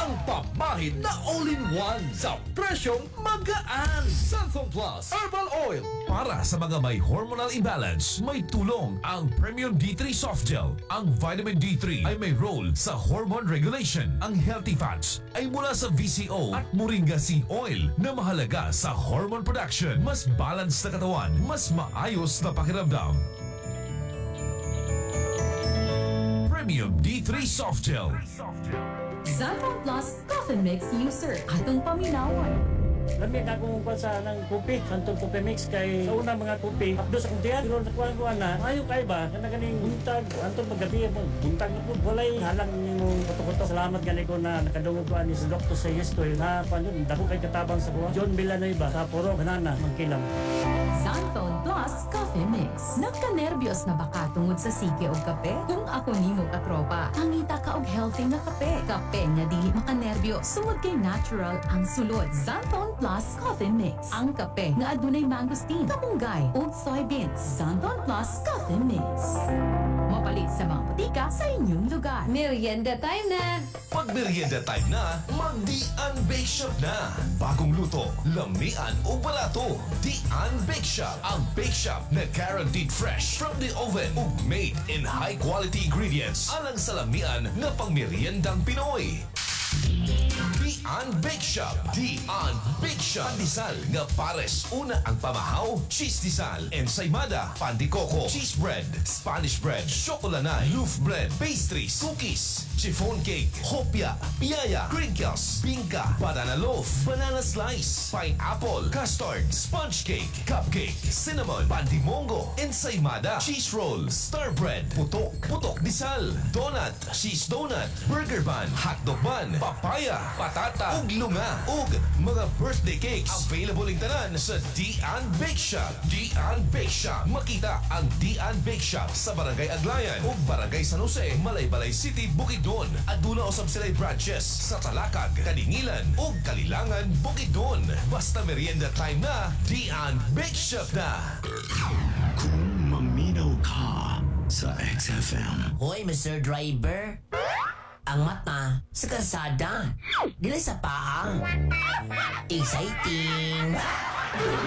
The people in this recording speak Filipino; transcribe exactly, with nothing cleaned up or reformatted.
ang pamahid na all-in-one sa presyong magaan. Santhon Plus Herbal Oil. Para sa mga may hormonal imbalance, may tulong ang Premium D three Soft Gel. Ang vitamin D three ay may role sa hormone regulation. Ang healthy fats ay mula sa V C O at Moringa Seed Oil na mahalaga sa hormone production. Mas balanced na katawan, mas maayos na pakiramdam. Premium D three Soft Gel. Xanthon Plus Coffee Mix User. Atong paminawan. Lami na akong kuha sa ng kopi, Santon Coffee Mix kay sa una mga kopi. Hapdo sa kuntihan, pero nakuha-kuha na. Ayaw kay ba? Kana ganing buntag, anton paggabi mo. Buntag na po, walay halang nimong koto-koto. Salamat gani ko na nakadungog ko ani sa Doctor sa Yestoy na panon dako kay katabang sa buwan. John Villanueva sa Puro, Banana, Mangkilam. Xanthon Plus Coffee Mix. Nagka-nervyos na baka tungod sa sige o kape? Kung ako nimo katropa, pangita ka og healthy na kape. Kape nga dili makanerbyo, sumod kay natural ang sulod. Xanthon Plus Coffee Mix. Ang kape nga adunay mangosteen, kamunggay ug soybeans. Xanthon Plus Coffee Mix. Mapalit sa mga butika sa inyong lugar. Merienda time na! Pag merienda time na, mag-Dian Bake Shop na. Bagong luto, lamian o balato. Dian Bake Shop. Ang bake shop na guaranteed fresh from the oven ug made in high quality ingredients. Alang sa lamian na pang meriendang Pinoy. Dian Bake Shop. Dian Bake Shop. Pandesal nga pares. Una ang pamahaw, cheese disal, ensaymada, pandikoko, cheese bread, Spanish bread, chocolanay, loaf bread, pastries, cookies, chiffon cake, hopia, piyaya, crinkles, bingka, banana loaf, banana slice, pineapple, custard, sponge cake, cupcake, cinnamon, pandimongo, ensaymada, cheese roll, star bread, putok, putok disal, donut, cheese donut, burger bun, hotdog bun, papaya, patata, ug lunga, ug mga birthday cakes. Available ing tanan sa Dian Bake Shop. Dian Bake Shop. Makita ang Dian Bake Shop sa Barangay Aglayan ug Barangay San Jose, Malaybalay City, Bukidnon. Aduna usab sila'y branches sa Talakag, Kadingilan ug Kalilangan, Bukidnon. Basta merienda time na, Dian Bake Shop na. Kung maminaw ka sa X F M. Hoy, Mister Driver. Ang mata sa kalsada. Dili sa paa. Exciting.